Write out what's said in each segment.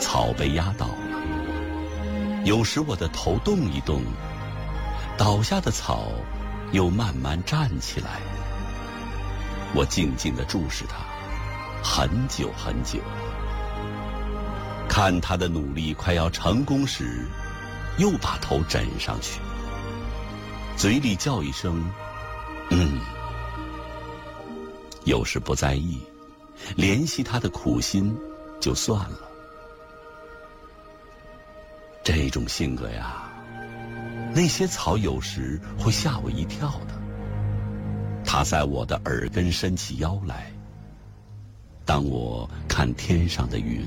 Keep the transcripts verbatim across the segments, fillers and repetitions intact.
草被压倒了。有时我的头动一动，倒下的草又慢慢站起来。我静静地注视它，很久很久。看他的努力快要成功时，又把头枕上去，嘴里叫一声嗯。有时不在意，怜惜他的苦心就算了。这种性格呀，那些草有时会吓我一跳的。它在我的耳根伸起腰来，当我看天上的云。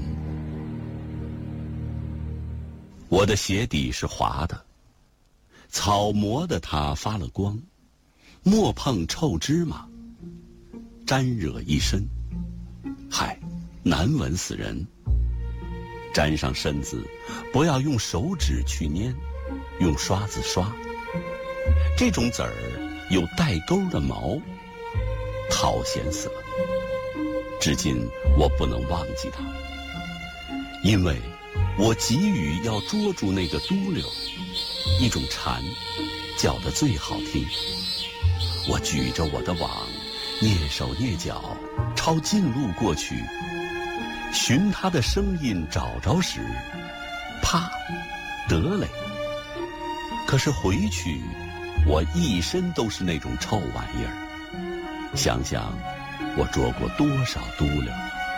我的鞋底是滑的，草磨得它发了光，莫碰臭芝麻，沾惹一身，嗨，难闻死人。沾上身子，不要用手指去捏，用刷子刷。这种籽儿有带钩的毛，讨嫌死了。至今我不能忘记它，因为我急于要捉住那个嘟溜，一种蝉叫得最好听。我举着我的网，蹑手蹑脚朝近路过去，寻它的声音找着时，啪，得嘞！可是回去，我一身都是那种臭玩意儿。想想我捉过多少嘟溜。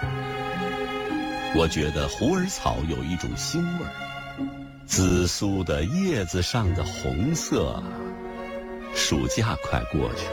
我觉得虎耳草有一种腥味儿，紫苏的叶子上的红色。暑假快过去，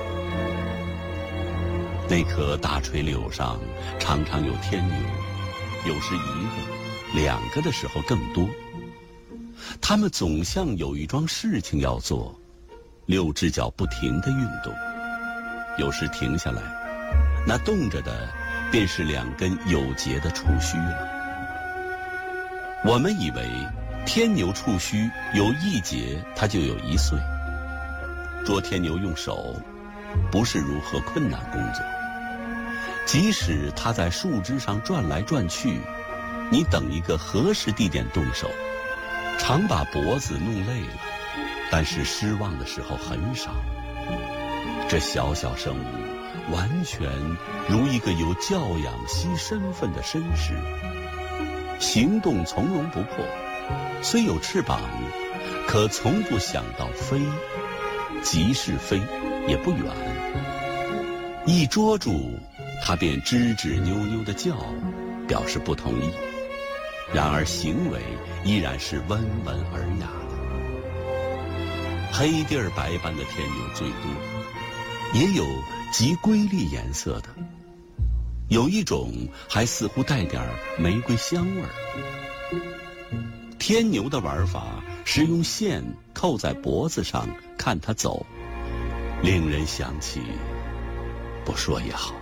那棵大垂柳上常常有天牛，有时一个、两个的时候更多。它们总像有一桩事情要做，六只脚不停地运动。有时停下来，那动着的便是两根有节的触须了。我们以为天牛触须有一节，它就有一岁。捉天牛用手不是如何困难工作，即使它在树枝上转来转去，你等一个合适地点动手，常把脖子弄累了，但是失望的时候很少。这小小生物完全如一个有教养系身份的绅士，行动从容不迫，虽有翅膀，可从不想到飞，即是飞也不远。一捉住他便吱吱扭扭地叫，表示不同意，然而行为依然是温文尔雅的。黑地儿白斑的天牛最多，也有极瑰丽颜色的，有一种还似乎带点玫瑰香味儿。天牛的玩法是用线扣在脖子上看它走，令人想起，不说也好。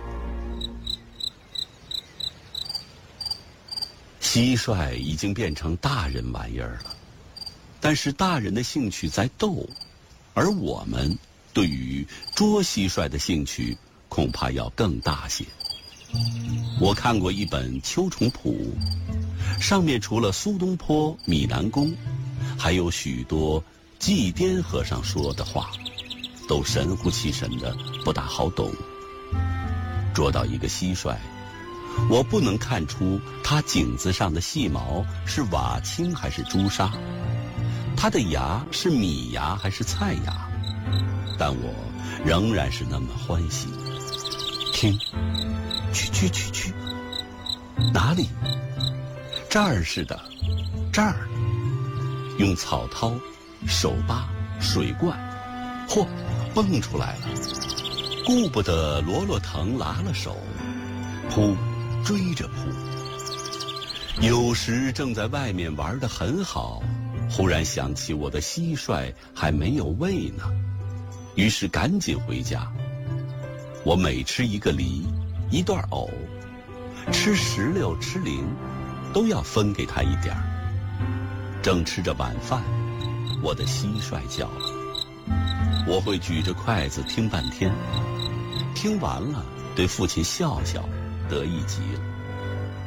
蟋蟀已经变成大人玩意儿了，但是大人的兴趣在斗，而我们对于捉蟋蟀的兴趣恐怕要更大些。我看过一本秋虫谱，上面除了苏东坡、米南公，还有许多祭奠和尚说的话，都神乎其神的，不大好懂。捉到一个蟋蟀，我不能看出它颈子上的细毛是瓦青还是朱砂，它的牙是米牙还是菜牙，但我仍然是那么欢喜。听，去去去去，哪里？这儿是的，这儿。用草掏、手扒、水灌，嚯，蹦出来了。顾不得罗罗藤拉了手，扑，追着扑。有时正在外面玩得很好，忽然想起我的蟋蟀还没有喂呢，于是赶紧回家。我每吃一个梨，一段藕，吃石榴吃菱，都要分给他一点儿。正吃着晚饭，我的蟋蟀叫了，我会举着筷子听半天，听完了对父亲笑笑，得意极了。